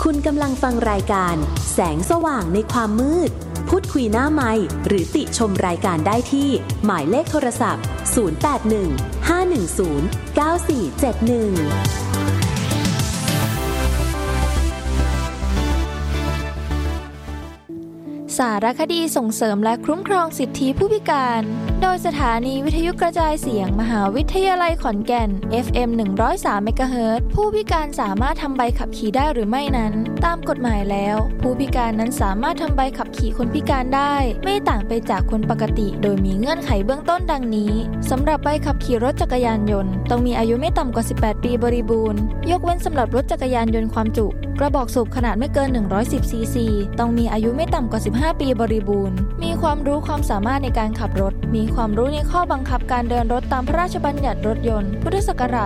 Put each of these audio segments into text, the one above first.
คุณกำลังฟังรายการแสงสว่างในความมืดพูดคุยหน้าไมค์หรือติชมรายการได้ที่หมายเลขโทรศัพท์0815109471 สารคดีส่งเสริมและคุ้มครองสิทธิผู้พิการโดยสถานีวิทยุกระจายเสียงมหาวิทยาลัยขอนแก่น FM 103 เมกะเฮิรตซ์ผู้พิการสามารถทำใบขับขี่ได้หรือไม่นั้นตามกฎหมายแล้วผู้พิการนั้นสามารถทำใบขับขี่คนพิการได้ไม่ต่างไปจากคนปกติโดยมีเงื่อนไขเบื้องต้นดังนี้สำหรับใบขับขี่รถจักรยานยนต์ต้องมีอายุไม่ต่ำกว่า18 ปีบริบูรณ์ยกเว้นสำหรับรถจักรยานยนต์ความจุกระบอกสูบขนาดไม่เกิน110 ซีซีต้องมีอายุไม่ต่ำกว่า15 ปีบริบูรณ์มีความรู้ความสามารถในการขับรถมีความรู้ในข้อบังคับการเดินรถตามพระราชบัญญัติรถยนต์พุทธศักราช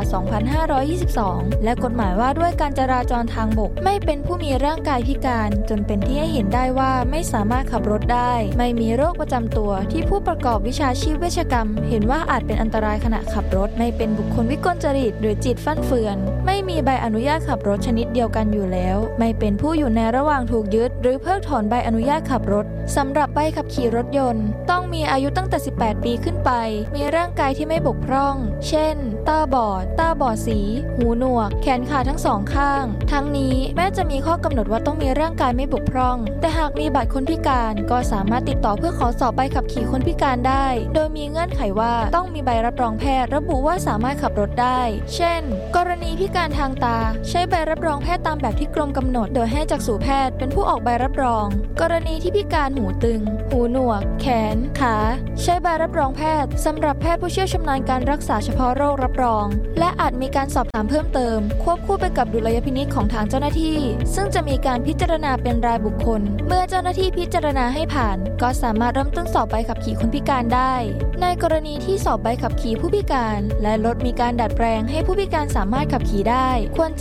2522 และกฎหมายว่าด้วยการจราจรทางบกไม่เป็นผู้มีร่างกายพิการจนเป็นที่ให้เห็นได้ว่าไม่สามารถขับรถได้ไม่มีโรคประจำตัวที่ผู้ประกอบวิชาชีพเวชกรรมเห็นว่าอาจเป็นอันตรายขณะขับรถไม่เป็นบุคคลวิกลจริตหรือจิตฟั่นเฟือนไม่มีใบอนุญาตขับรถชนิดเดียวกันอยู่แล้วไม่เป็นผู้อยู่ในระหว่างถูกยึดหรือเพิกถอนใบอนุญาตขับรถสำหรับใบขับขี่รถยนต์ต้องมีอายุตั้งแต่18 ปีขึ้นไปมีร่างกายที่ไม่บกพร่องเช่นตาบอดสีหูหนวกแขนขาทั้งสองข้างทั้งนี้แม้จะมีข้อกำหนดว่าต้องมีร่างกายไม่บกพร่องแต่หากมีบัตรคนพิการก็สามารถติดต่อเพื่อขอสอบใบขับขี่คนพิการได้โดยมีเงื่อนไขว่าต้องมีใบรับรองแพทย์ระบุว่าสามารถขับรถได้เช่นกรณีพิการทางตาใช้ใบรับรองแพทย์ตามแบบที่กรมกำหนดโดยให้จักษุแพทย์เป็นผู้ออกใบรับรองกรณีที่พิการหูตึงหูหนวกแขนขาใช้ใบรับรองแพทย์สำหรับแพทย์ผู้เชี่ยวชำนาญการรักษาเฉพาะโรครับรองและอาจมีการสอบถามเพิ่มเติมควบคู่ไปกับดุลยพินิจของทางเจ้าหน้าที่ซึ่งจะมีการพิจารณาเป็นรายบุคคลเมื่อเจ้าหน้าที่พิจารณาให้ผ่านก็สามารถเริ่มต้นสอบใบขับขี่คนพิการได้ในกรณีที่สอบใบขับขี่ผู้พิการและรถมีการดัดแปลงให้ผู้พิการสามารถขับขี่ได้ควร